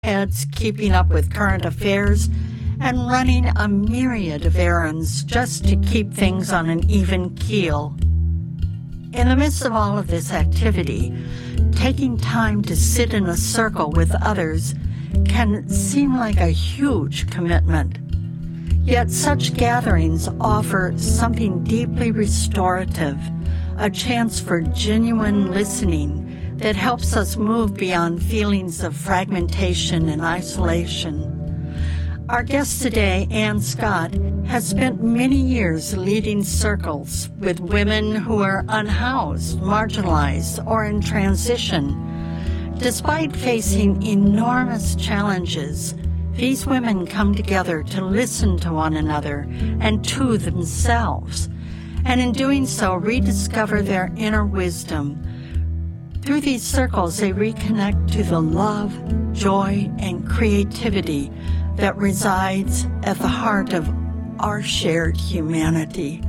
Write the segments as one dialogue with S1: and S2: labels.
S1: heads, keeping up with current affairs, and running a myriad of errands just to keep things on an even keel. In the midst of all of this activity, taking time to sit in a circle with others can seem like a huge commitment. Yet such gatherings offer something deeply restorative, a chance for genuine listening that helps us move beyond feelings of fragmentation and isolation. Our guest today, Ann Scott, has spent many years leading circles with women who are unhoused, marginalized, or in transition. Despite facing enormous challenges, these women come together to listen to one another and to themselves, and in doing so, rediscover their inner wisdom. Through these circles, they reconnect to the love, joy, and creativity that resides at the heart of our shared humanity.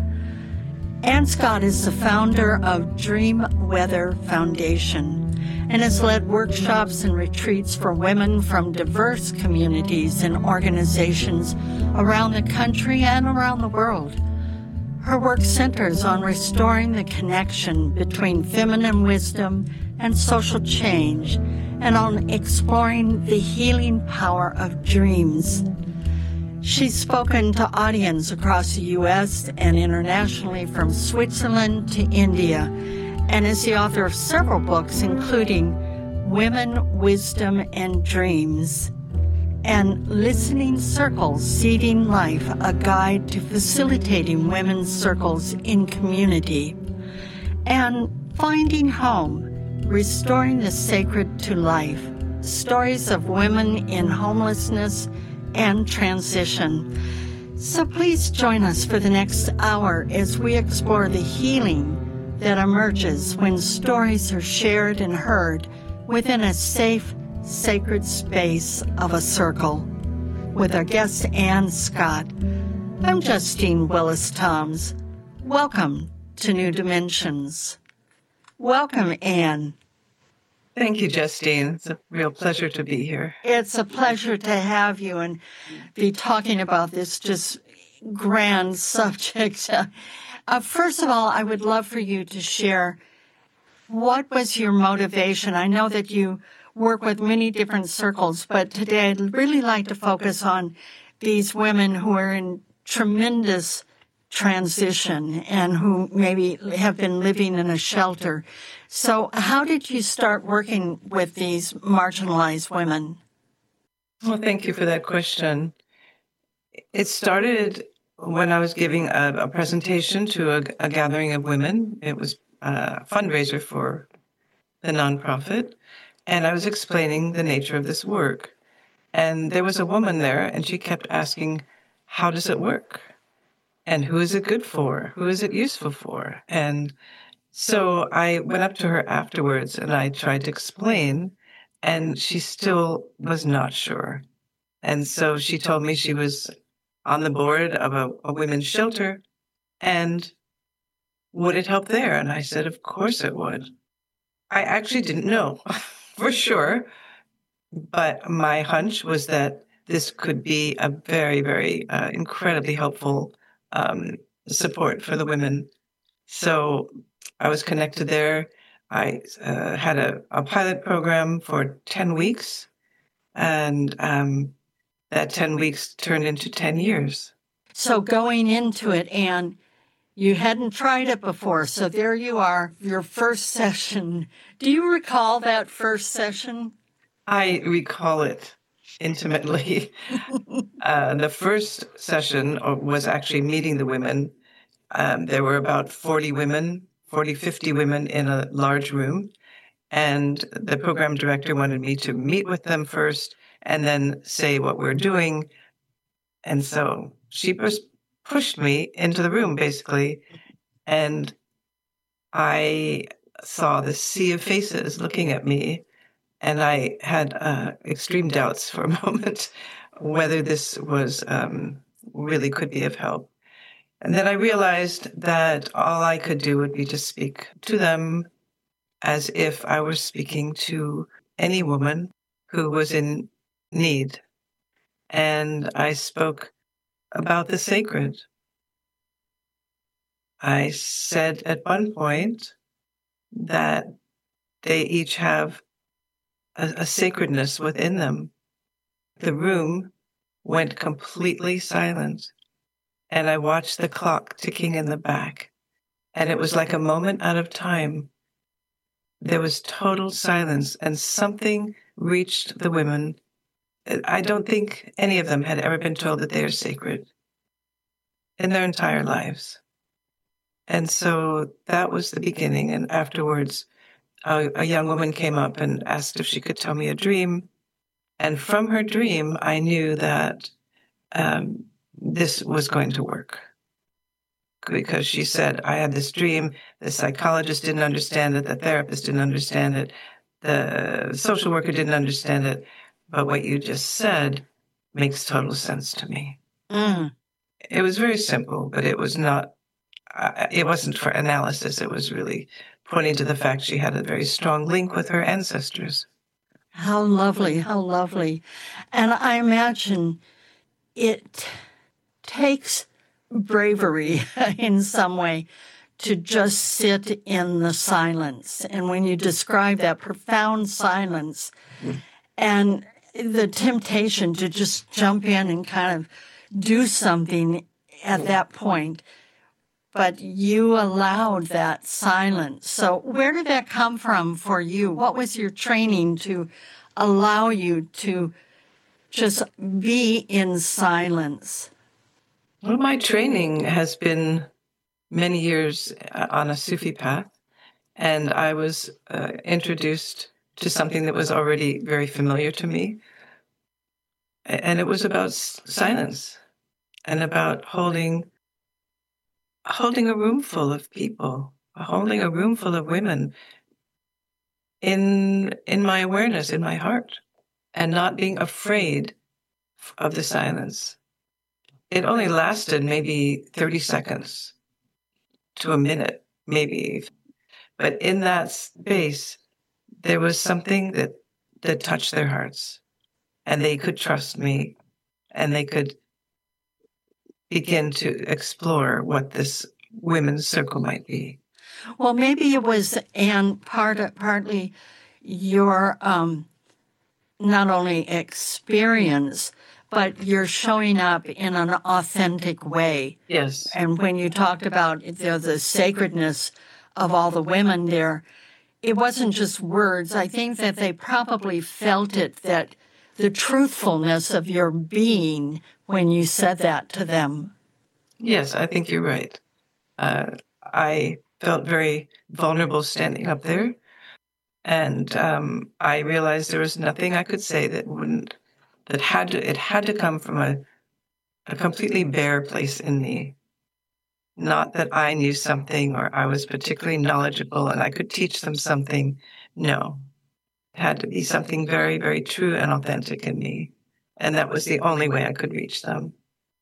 S1: Ann Scott is the founder of Dream Weather Foundation and has led workshops and retreats for women from diverse communities and organizations around the country and around the world. Her work centers on restoring the connection between feminine wisdom and social change, and on exploring the healing power of dreams. She's spoken to audiences across the U.S. and internationally, from Switzerland to India, and is the author of several books, including Women, Wisdom, and Dreams, and Listening Circles, Seeding Life, a guide to facilitating women's circles in community, and Finding Home, Restoring the Sacred to Life, stories of women in homelessness and transition. So please join us for the next hour as we explore the healing that emerges when stories are shared and heard within a safe, sacred space of a circle. With our guest, Ann Scott, I'm Justine Willis-Toms. Welcome to New Dimensions. Welcome, Ann.
S2: Thank you, Justine. It's a real pleasure to be here.
S1: It's a pleasure to have you and be talking about this just grand subject. First of all, I would love for you to share, what was your motivation? I know that you work with many different circles, but today I'd really like to focus on these women who are in tremendous transition and who maybe have been living in a shelter. So how did you start working with these marginalized women?
S2: Well, thank you for that question. It started when I was giving a presentation to a gathering of women. It was a fundraiser for the nonprofit, and I was explaining the nature of this work. And there was a woman there, and she kept asking, how does it work? And who is it good for? Who is it useful for? And so I went up to her afterwards and I tried to explain, and she still was not sure. And so she told me she was on the board of a women's shelter, and would it help there? And I said, of course it would. I actually didn't know for sure, but my hunch was that this could be a very, very incredibly helpful support for the women. So I was connected there. I had a pilot program for 10 weeks, and that 10 weeks turned into 10 years.
S1: So going into it, Ann, you hadn't tried it before, so there you are, your first session. Do you recall that first session?
S2: I recall it intimately. The first session was actually meeting the women. There were about 50 women in a large room. And the program director wanted me to meet with them first and then say what we're doing. And so she pushed me into the room, basically. And I saw this sea of faces looking at me. And I had extreme doubts for a moment whether this was really could be of help. And then I realized that all I could do would be to speak to them as if I were speaking to any woman who was in need. And I spoke about the sacred. I said at one point that they each have a sacredness within them. The room went completely silent, and I watched the clock ticking in the back, and it was like a moment out of time. There was total silence, and something reached the women. I don't think any of them had ever been told that they are sacred in their entire lives. And so that was the beginning. And afterwards, a young woman came up and asked if she could tell me a dream. And from her dream, I knew that this was going to work. Because she said, I had this dream, the psychologist didn't understand it, the therapist didn't understand it, the social worker didn't understand it, but what you just said makes total sense to me. It was very simple, but it was not, it wasn't for analysis. It was really pointing to the fact she had a very strong link with her ancestors.
S1: How lovely, how lovely. And I imagine it takes bravery in some way to just sit in the silence. And when you describe that profound silence and the temptation to just jump in and kind of do something at that point, but you allowed that silence. So where did that come from for you? What was your training to allow you to just be in silence?
S2: Well, my training has been many years on a Sufi path, and I was introduced to something that was already very familiar to me, and it was about silence and about holding a room full of people, holding a room full of women in my awareness, in my heart, and not being afraid of the silence. It only lasted maybe 30 seconds to a minute, maybe. But in that space, there was something that touched their hearts, and they could trust me, and they could begin to explore what this women's circle might be.
S1: Well, maybe it was, and partly your not only experience, but you're showing up in an authentic way.
S2: Yes.
S1: And when you talked about the sacredness of all the women there, it wasn't just words. I think that they probably felt it, that the truthfulness of your being when you said that to them.
S2: Yes, I think you're right. I felt very vulnerable standing up there. And I realized there was nothing I could say it had to come from a completely bare place in me. Not that I knew something or I was particularly knowledgeable and I could teach them something. No, it had to be something very, very true and authentic in me. And that was the only way I could reach them.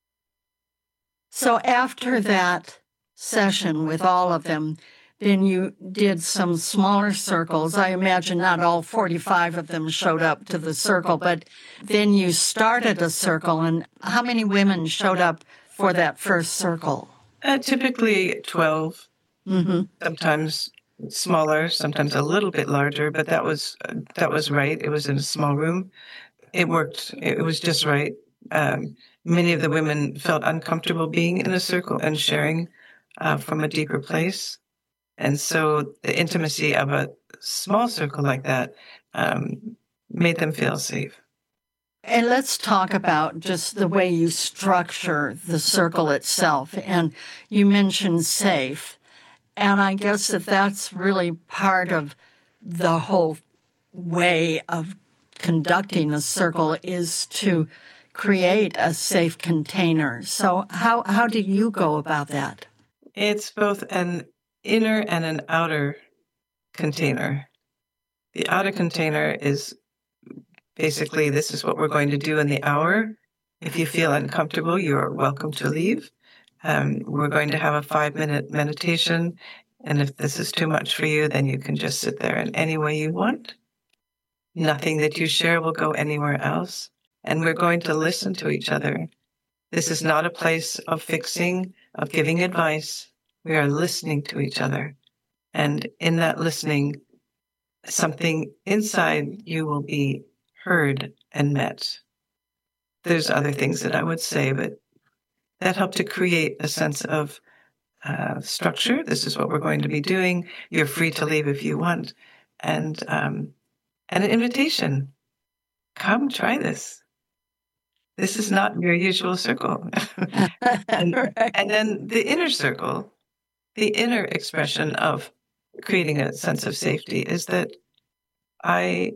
S1: So after that session with all of them, then you did some smaller circles. I imagine not all 45 of them showed up to the circle, but then you started a circle. And how many women showed up for that first circle?
S2: Typically 12, sometimes smaller, sometimes a little bit larger, but that was right. It was in a small room. It worked. It was just right. Many of the women felt uncomfortable being in a circle and sharing from a deeper place. And so the intimacy of a small circle like that made them feel safe.
S1: And let's talk about just the way you structure the circle itself. And you mentioned safe. And I guess that's really part of the whole way of conducting a circle is to create a safe container. So how do you go about that?
S2: It's both an inner and an outer container. The outer container is basically, this is what we're going to do in the hour. If you feel uncomfortable, you're welcome to leave. We're going to have a 5-minute meditation. And if this is too much for you, then you can just sit there in any way you want. Nothing that you share will go anywhere else. and we're going to listen to each other. This is not a place of fixing, of giving advice. We are listening to each other. And in that listening, something inside you will be heard and met. There's other things that I would say, but that helped to create a sense of structure. This is what we're going to be doing. You're free to leave if you want. And an invitation. Come try this. This is not your usual circle. and then the inner circle, the inner expression of creating a sense of safety is that I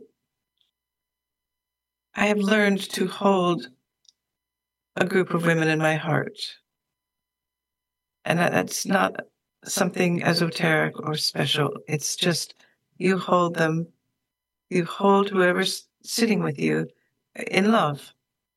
S2: have learned to hold a group of women in my heart. And that's not something esoteric or special. It's just you hold them, you hold whoever's sitting with you in love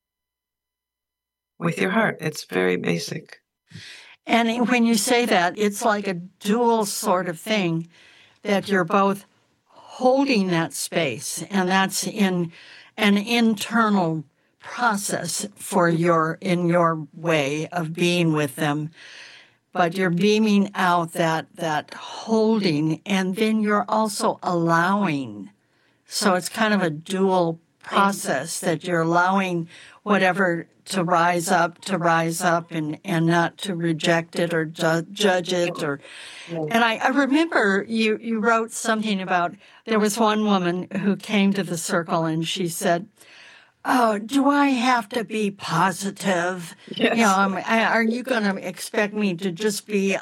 S2: with your heart. It's very basic.
S1: And when you say that, it's like a dual sort of thing, that you're both holding that space, and that's in an internal process in your way of being with them. But you're beaming out that holding, and then you're also allowing. So it's kind of a dual process that you're allowing whatever to rise up and not to reject it or judge it. And I remember you wrote something about, there was one woman who came to the circle and she said, "Oh, do I have to be positive?
S2: Yes.
S1: Are you going to expect me to just be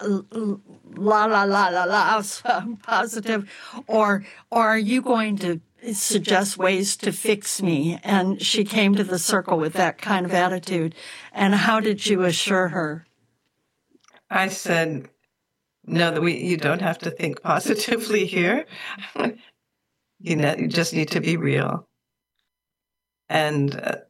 S1: so positive, or are you going to suggest ways to fix me?" And she came to the circle with that kind of attitude. And how did you assure her?
S2: I said, "No, you don't have to think positively here. You just need to be real. And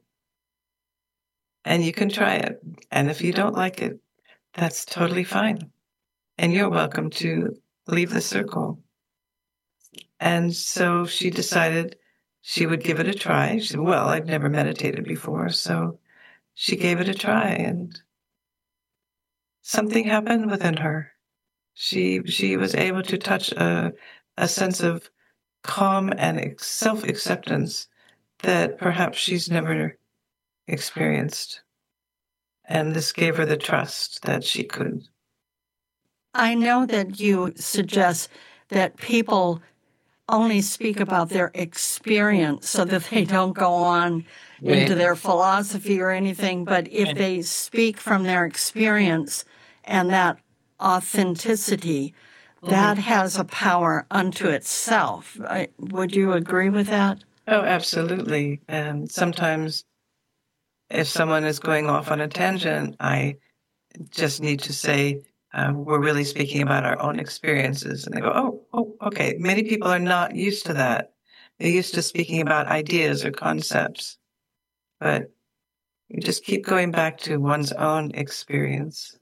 S2: you can try it. And if you don't like it, that's totally fine. And you're welcome to leave the circle." And so she decided she would give it a try. She said, "Well, I've never meditated before." So she gave it a try, and something happened within her. She was able to touch a sense of calm and self-acceptance that perhaps she's never experienced. And this gave her the trust that she could.
S1: I know that you suggest that people only speak about their experience so that they don't go on into their philosophy or anything, but if they speak from their experience and that authenticity, that has a power unto itself. Would you agree with that?
S2: Oh, absolutely. And sometimes if someone is going off on a tangent, I just need to say, we're really speaking about our own experiences. And they go, oh, okay. Many people are not used to that. They're used to speaking about ideas or concepts. But you just keep going back to one's own experience.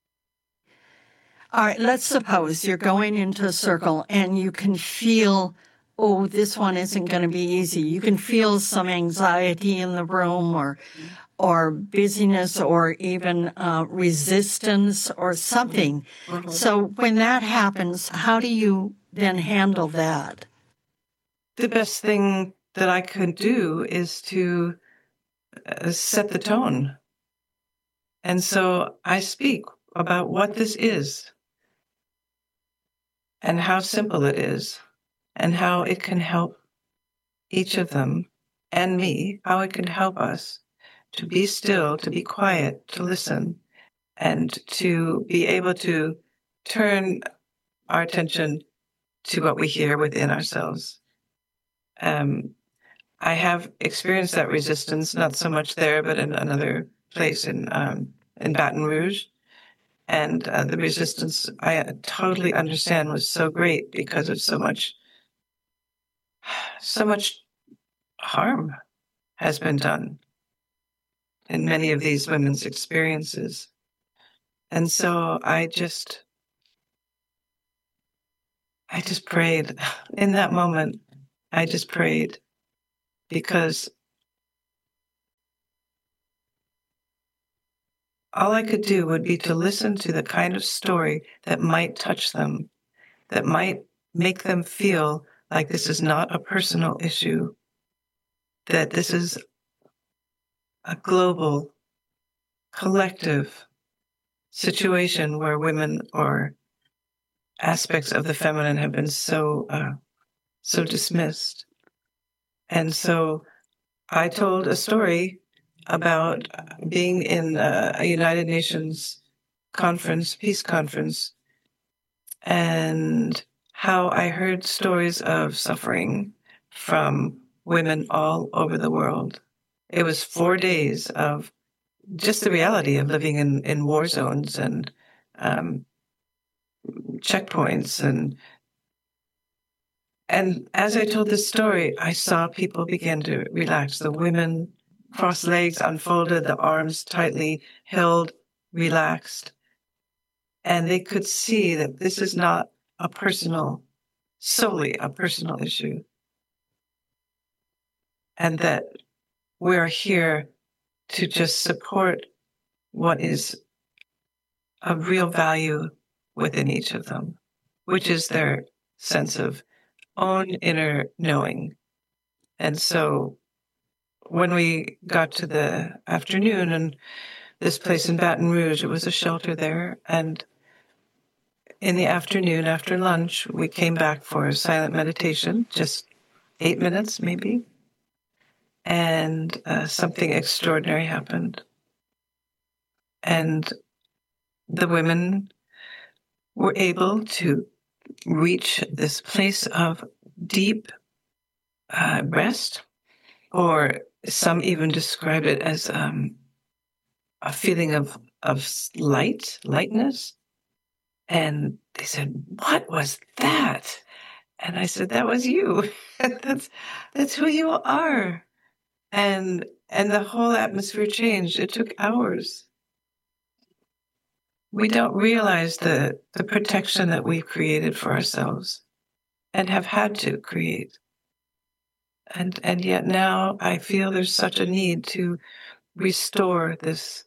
S1: All right, let's suppose you're going into a circle and you can feel, oh, this one isn't going to be easy. You can feel some anxiety in the room or busyness or even resistance or something. Mm-hmm. So when that happens, how do you then handle that?
S2: The best thing that I could do is to set the tone. And so I speak about what this is and how simple it is and how it can help each of them and me, how it can help us to be still, to be quiet, to listen, and to be able to turn our attention to what we hear within ourselves. I have experienced that resistance, not so much there, but in another place in Baton Rouge. And the resistance, I totally understand, was so great because of so much harm has been done in many of these women's experiences. And so I just prayed in that moment. I just prayed because all I could do would be to listen to the kind of story that might touch them, that might make them feel like this is not a personal issue, that this is a global, collective situation where women or aspects of the feminine have been so dismissed. And so I told a story about being in a United Nations conference, peace conference, and how I heard stories of suffering from women all over the world. It was 4 days of just the reality of living in war zones and checkpoints. And as I told this story, I saw people begin to relax. The women, crossed legs unfolded, the arms tightly held, relaxed. And they could see that this is not solely a personal issue. And that we're here to just support what is of real value within each of them, which is their sense of own inner knowing. And so when we got to the afternoon and this place in Baton Rouge, it was a shelter there. And in the afternoon, after lunch, we came back for a silent meditation, just 8 minutes maybe. And something extraordinary happened. And the women were able to reach this place of deep rest, or some even describe it as a feeling of lightness. And they said, "What was that?" And I said, "That was you. that's who you are." And the whole atmosphere changed. It took hours. We don't realize the protection that we've created for ourselves and have had to create. And yet now I feel there's such a need to restore this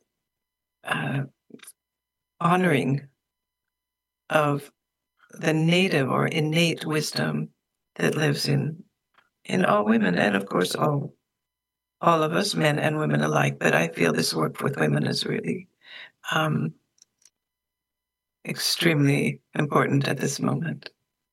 S2: honoring of the native or innate wisdom that lives in all women, and of course all of us, men and women alike. But I feel this work with women is really extremely important at this moment.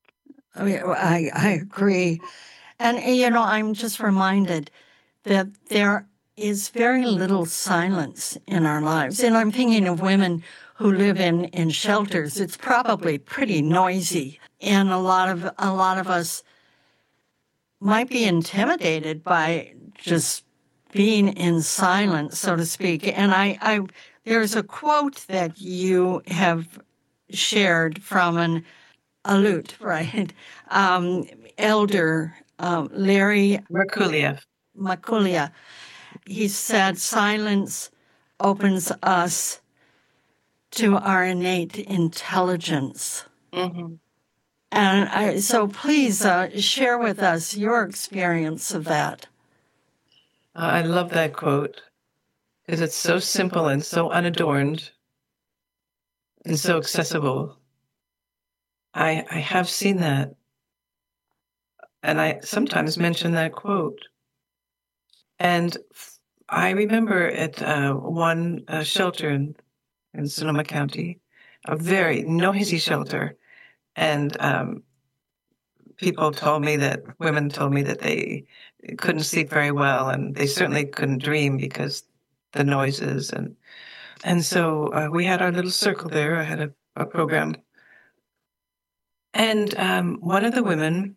S1: I agree. And, I'm just reminded that there is very little silence in our lives. And I'm thinking of women who live in shelters. It's probably pretty noisy. And a lot of us might be intimidated by just being in silence, so to speak. And there's a quote that you have shared from an Aleut, right? Elder Larry Makulia. He said, "Silence opens us to our innate intelligence." Mm-hmm. And so please share with us your experience of that.
S2: I love that quote because it's so simple and so unadorned and so accessible. I have seen that. And I sometimes mention that quote. And I remember at one shelter in Sonoma County, a very noisy shelter. And women told me that they couldn't sleep very well, and they certainly couldn't dream because the noises. And so we had our little circle there. I had a program. And one of the women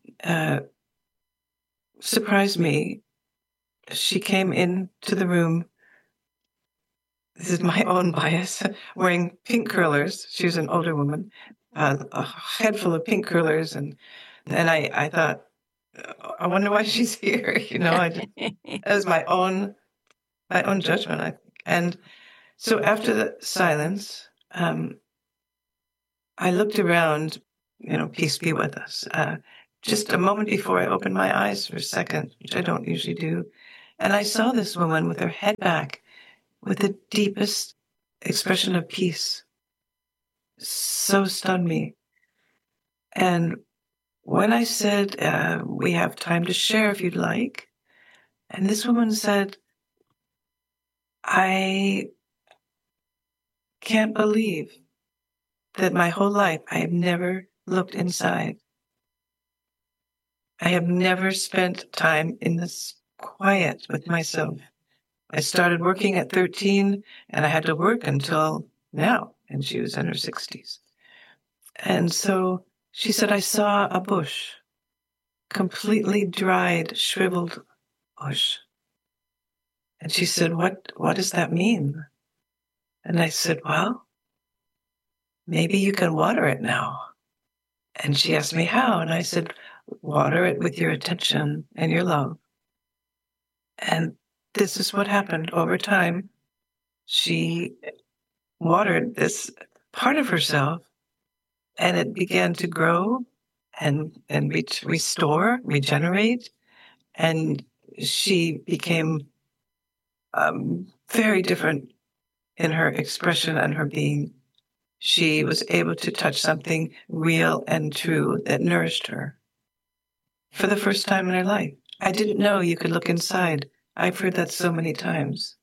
S2: surprised me. She came into the room, this is my own bias, wearing pink curlers. She was an older woman, a head full of pink curlers. And I thought, I wonder why she's here. That was my own judgment, I think. And so after the silence, I looked around, peace be with us. Just a moment before I opened my eyes for a second, which I don't usually do. And I saw this woman with her head back, with the deepest expression of peace so stunned me. And when I said, we have time to share if you'd like, and this woman said, I can't believe that my whole life I have never looked inside. I have never spent time in this quiet with myself. I started working at 13, and I had to work until now, and she was in her 60s. And so she said, I saw a bush, completely dried, shriveled bush. And she said, what does that mean? And I said, well, maybe you can water it now. And she asked me how, and I said, water it with your attention and your love. And this is what happened over time. She watered this part of herself, and it began to grow and restore, regenerate. And she became very different in her expression and her being. She was able to touch something real and true that nourished her for the first time in her life. I didn't know you could look inside. I've heard that so many times.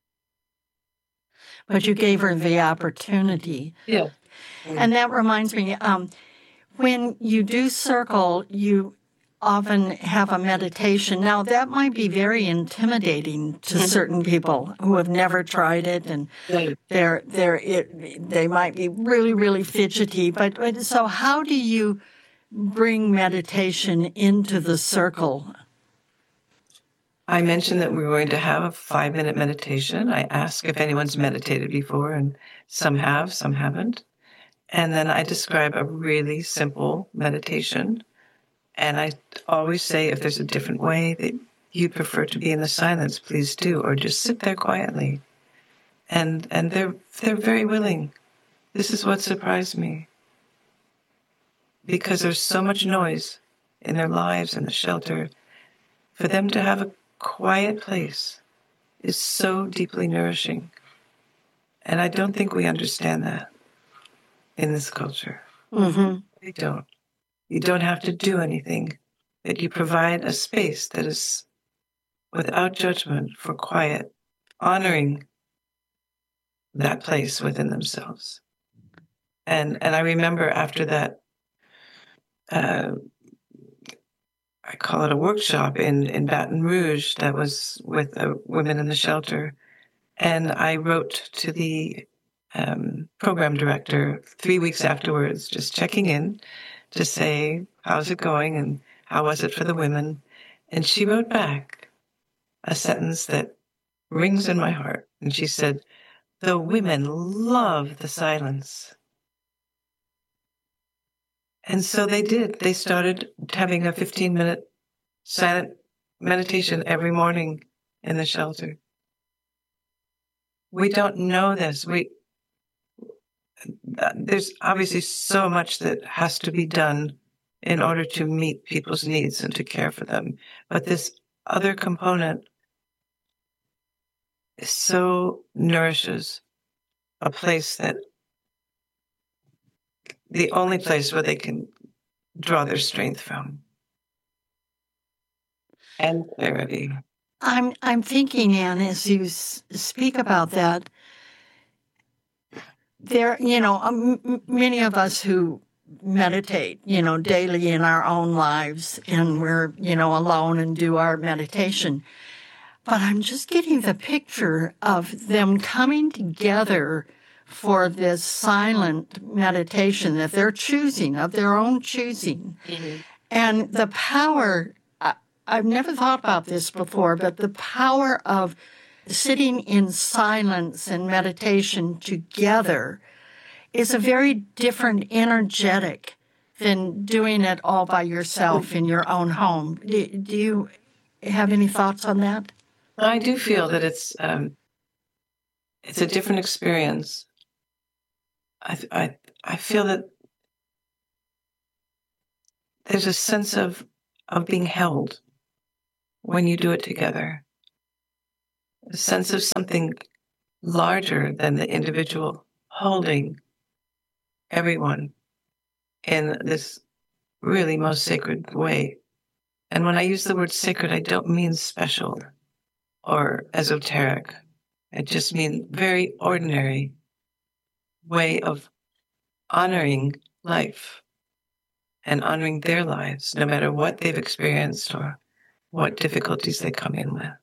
S1: But you gave her the opportunity.
S2: Yeah.
S1: And that reminds me, when you do circle, you often have a meditation. Now, that might be very intimidating to certain people who have never tried it, and they might be really, really fidgety. But so how do you bring meditation into the circle?
S2: I mentioned that we were going to have a 5-minute meditation. I ask if anyone's meditated before, and some have, some haven't. And then I describe a really simple meditation. And I always say, if there's a different way that you prefer to be in the silence, please do, or just sit there quietly. And they're very willing. This is what surprised me. Because there's so much noise in their lives and the shelter. For them to have a quiet place is so deeply nourishing. And I don't think we understand that in this culture.
S1: Mm-hmm.
S2: We don't. You don't have to do anything, but you provide a space that is without judgment for quiet, honoring that place within themselves. And I remember after that, I call it a workshop in Baton Rouge that was with women in the shelter. And I wrote to the program director 3 weeks afterwards, just checking in to say, how's it going and how was it for the women? And she wrote back a sentence that rings in my heart. And she said, the women love the silence. And so they did. They started having a 15-minute silent meditation every morning in the shelter. We don't know this. There's obviously so much that has to be done in order to meet people's needs and to care for them. But this other component so nourishes a place that the only place where they can draw their strength from and clarity.
S1: I'm thinking, Anne, as you speak about that, there, many of us who meditate, daily in our own lives, and we're, alone and do our meditation. But I'm just getting the picture of them coming together for this silent meditation that they're choosing, of their own choosing. Mm-hmm. And the power, I've never thought about this before, but the power of sitting in silence and meditation together is a very different energetic than doing it all by yourself in your own home. Do you have any thoughts on that?
S2: I do feel that it's a different experience. I feel that there's a sense of being held when you do it together. A sense of something larger than the individual holding everyone in this really most sacred way. And when I use the word sacred, I don't mean special or esoteric. I just mean very ordinary way of honoring life and honoring their lives, no matter what they've experienced or what difficulties they come in with.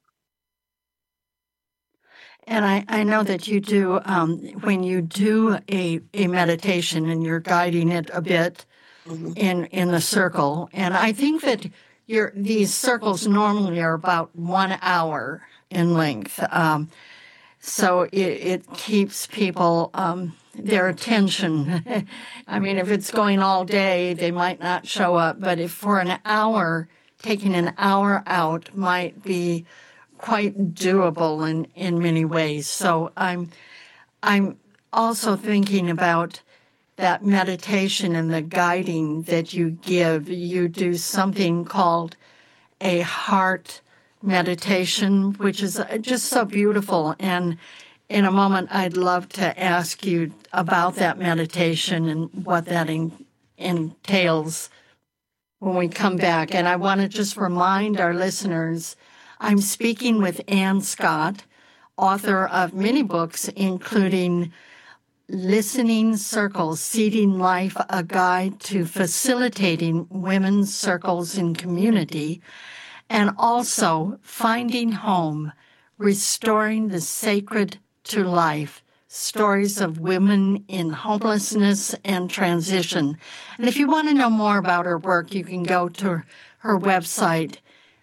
S1: And I know that you do, when you do a meditation and you're guiding it a bit in the circle, and I think that these circles normally are about 1 hour in length. So it keeps people, their attention. I mean, if it's going all day, they might not show up. But if for an hour, taking an hour out might be quite doable in many ways. So I'm also thinking about that meditation and the guiding that you give. You do something called a heart meditation, which is just so beautiful. And in a moment, I'd love to ask you about that meditation and what that entails when we come back. And I want to just remind our listeners, I'm speaking with Ann Scott, author of many books, including Listening Circles, Seeding Life, a Guide to Facilitating Women's Circles in Community, and also Finding Home, Restoring the Sacred to Life, Stories of Women in Homelessness and Transition. And if you want to know more about her work, you can go to her website,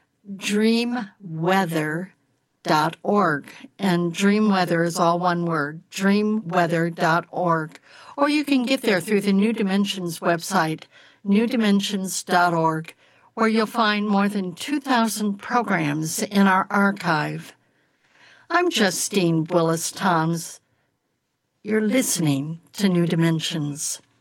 S1: dreamweather.org. And dreamweather is all one word, dreamweather.org. Or you can get there through the New Dimensions website, newdimensions.org, where you'll find more than 2,000 programs in our archive. I'm Justine Willis-Toms. You're listening to New Dimensions.